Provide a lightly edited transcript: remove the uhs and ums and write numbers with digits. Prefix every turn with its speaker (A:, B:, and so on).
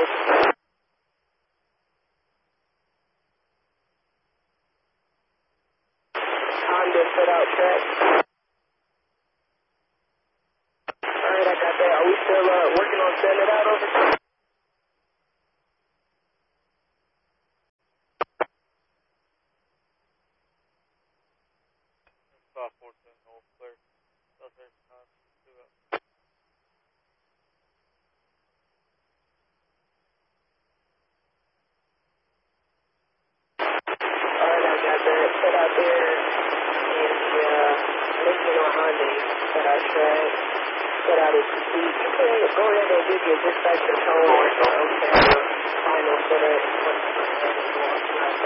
A: Honda set out track. Alright, I got that. Are we still working on setting it out over?
B: 514, hold clear. South Air 920.
A: Alright, I got that. Set out there in the Lincoln or Hyundai. Set out track. Set out its speed. Go ahead and give your dispatcher tone or okay. Final set up.